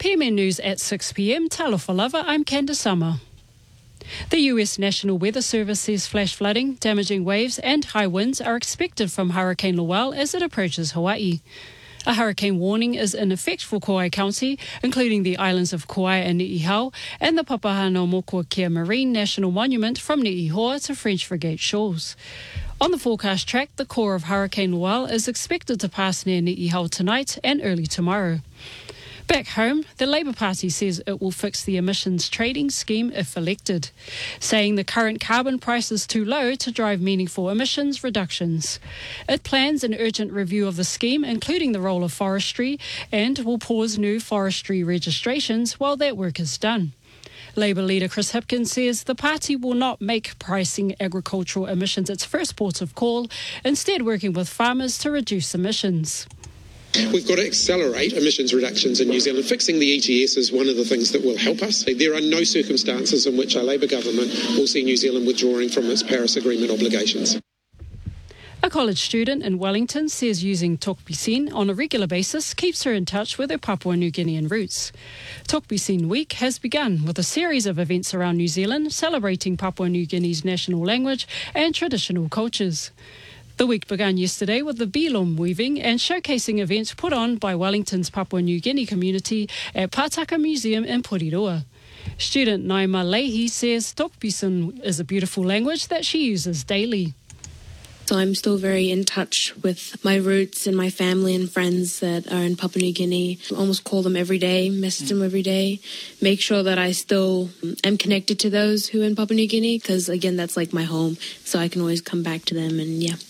PMN News at 6 p.m. Talofa lava, I'm Candace Summer. The US National Weather Service says flash flooding, damaging waves and high winds are expected from Hurricane Lowell as it approaches Hawaii. A hurricane warning is in effect for Kauai County, including the islands of Kauai and Ni'ihau and the Papahanaumokuakea Marine National Monument from Ni'ihoa to French Frigate Shoals. On the forecast track, the core of Hurricane Lowell is expected to pass near Ni'ihau tonight and early tomorrow. Back home, the Labour Party says it will fix the emissions trading scheme if elected, saying the current carbon price is too low to drive meaningful emissions reductions. It plans an urgent review of the scheme, including the role of forestry, and will pause new forestry registrations while that work is done. Labour leader Chris Hipkins says the party will not make pricing agricultural emissions its first port of call, instead working with farmers to reduce emissions. We've got to accelerate emissions reductions in New Zealand. Fixing the ETS is one of the things that will help us. There are no circumstances in which a Labour government will see New Zealand withdrawing from its Paris Agreement obligations. A college student in Wellington says using Talk Piscine on a regular basis keeps her in touch with her Papua New Guinean roots. Talk Piscine Week has begun with a series of events around New Zealand celebrating Papua New Guinea's national language and traditional cultures. The week began yesterday with the Bilum weaving and showcasing events put on by Wellington's Papua New Guinea community at Pātaka Museum in Porirua. Student Naima Leahy says Talk Piscine is a beautiful language that she uses daily. So I'm still very in touch with my roots and my family and friends that are in Papua New Guinea. I almost call them every day, message them every day, make sure that I still am connected to those who are in Papua New Guinea, because again, that's like my home, so I can always come back to them and yeah.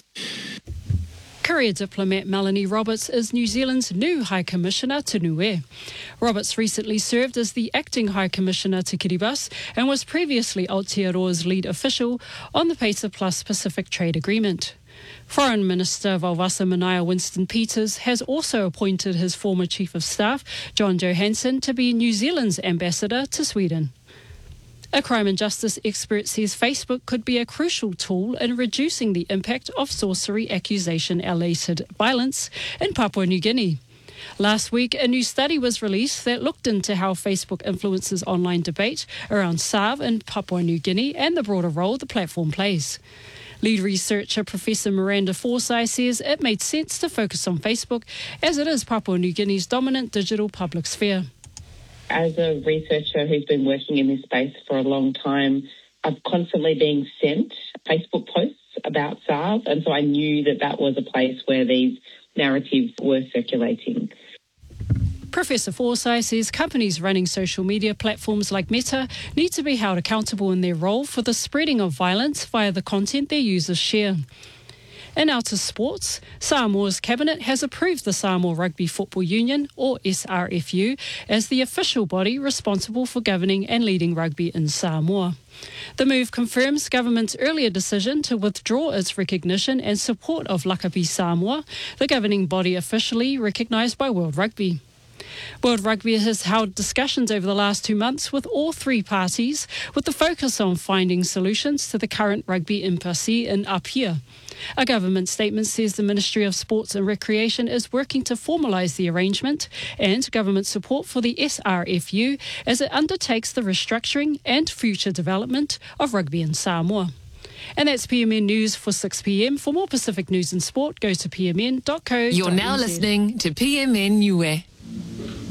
Career diplomat Melanie Roberts is New Zealand's new High Commissioner to Niue. Roberts recently served as the acting High Commissioner to Kiribati and was previously Aotearoa's lead official on the PACER Plus Pacific Trade Agreement. Foreign Minister Vauwasa Manaia Winston Peters has also appointed his former Chief of Staff, John Johansson, to be New Zealand's ambassador to Sweden. A crime and justice expert says Facebook could be a crucial tool in reducing the impact of sorcery accusation-related violence in Papua New Guinea. Last week, a new study was released that looked into how Facebook influences online debate around SARV in Papua New Guinea and the broader role the platform plays. Lead researcher Professor Miranda Forsyth says it made sense to focus on Facebook as it is Papua New Guinea's dominant digital public sphere. As a researcher who's been working in this space for a long time, I'm constantly being sent Facebook posts about SARV, and so I knew that that was a place where these narratives were circulating. Professor Forsyth says companies running social media platforms like Meta need to be held accountable in their role for the spreading of violence via the content their users share. In outer sports, Samoa's cabinet has approved the Samoa Rugby Football Union, or SRFU, as the official body responsible for governing and leading rugby in Samoa. The move confirms government's earlier decision to withdraw its recognition and support of Lakapi Samoa, the governing body officially recognised by World Rugby. World Rugby has held discussions over the last 2 months with all three parties, with the focus on finding solutions to the current rugby impasse in Apia. A government statement says the Ministry of Sports and Recreation is working to formalise the arrangement and government support for the SRFU as it undertakes the restructuring and future development of rugby in Samoa. And that's PMN News for 6 p.m. For more Pacific news and sport, go to pmn.co.nz. You're now listening to PMN Niue.